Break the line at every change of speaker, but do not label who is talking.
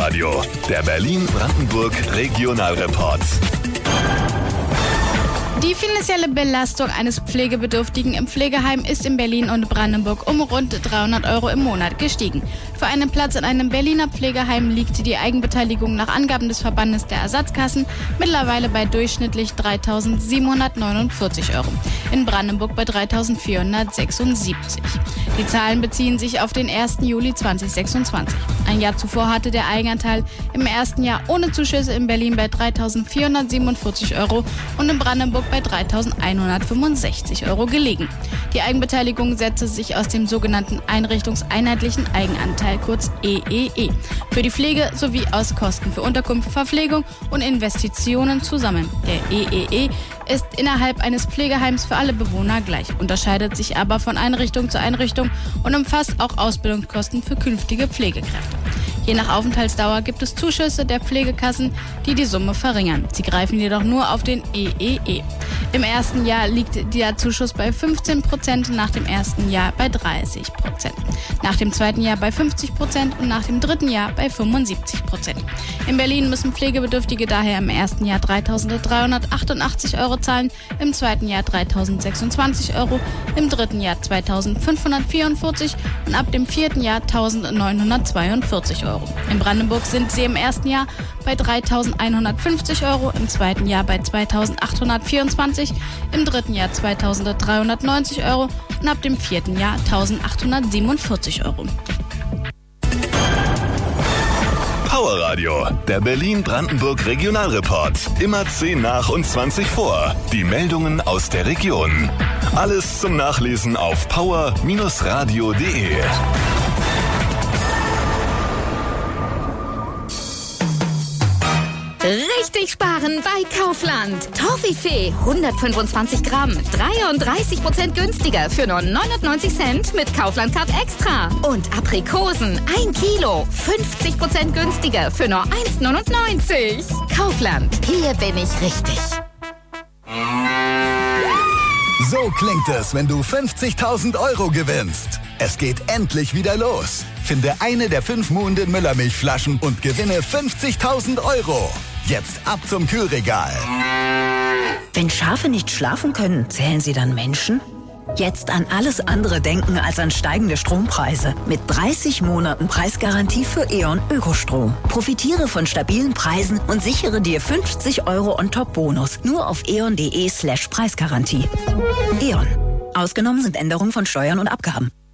Radio, der Berlin-Brandenburg-Regionalreport.
Die finanzielle Belastung eines Pflegebedürftigen im Pflegeheim ist in Berlin und Brandenburg um rund 300 € im Monat gestiegen. Für einen Platz in einem Berliner Pflegeheim liegt die Eigenbeteiligung nach Angaben des Verbandes der Ersatzkassen mittlerweile bei durchschnittlich 3.749 €, in Brandenburg bei 3.476. Die Zahlen beziehen sich auf den 1. Juli 2026. Ein Jahr zuvor hatte der Eigenanteil im ersten Jahr ohne Zuschüsse in Berlin bei 3.447 € und in Brandenburg bei 3.165 € gelegen. Die Eigenbeteiligung setzte sich aus dem sogenannten Einrichtungseinheitlichen Eigenanteil, kurz EEE, für die Pflege sowie aus Kosten für Unterkunft, Verpflegung und Investitionen zusammen. Der EEE ist innerhalb eines Pflegeheims für alle Bewohner gleich, unterscheidet sich aber von Einrichtung zu Einrichtung und umfasst auch Ausbildungskosten für künftige Pflegekräfte. Je nach Aufenthaltsdauer gibt es Zuschüsse der Pflegekassen, die die Summe verringern. Sie greifen jedoch nur auf den EEE. Im ersten Jahr liegt der Zuschuss bei 15%, nach dem ersten Jahr bei 30%, nach dem zweiten Jahr bei 50% und nach dem dritten Jahr bei 75%. In Berlin müssen Pflegebedürftige daher im ersten Jahr 3.388 € zahlen, im zweiten Jahr 3.026 €, im dritten Jahr 2.544 und ab dem vierten Jahr 1.942 €. In Brandenburg sind sie im ersten Jahr bei 3.150 €, im zweiten Jahr bei 2.824, im dritten Jahr 2.390 € und ab dem vierten Jahr 1.847 €.
Power Radio, der Berlin-Brandenburg-Regionalreport. Immer 10 nach und 20 vor. Die Meldungen aus der Region. Alles zum Nachlesen auf power-radio.de.
Richtig sparen bei Kaufland. Toffifee 125 Gramm, 33% günstiger für nur 99 Cent mit Kaufland Card Extra. Und Aprikosen 1 Kilo, 50% günstiger für nur 1,99. Kaufland, hier bin ich richtig.
So klingt es, wenn du 50.000 € gewinnst. Es geht endlich wieder los. Finde eine der 5 Muhnden Müllermilchflaschen und gewinne 50.000 €. Jetzt ab zum Kühlregal.
Wenn Schafe nicht schlafen können, zählen sie dann Menschen? Jetzt an alles andere denken als an steigende Strompreise. Mit 30 Monaten Preisgarantie für E.ON Ökostrom. Profitiere von stabilen Preisen und sichere dir 50 € on-top-Bonus. Nur auf eon.de/Preisgarantie. E.ON. Ausgenommen sind Änderungen von Steuern und Abgaben.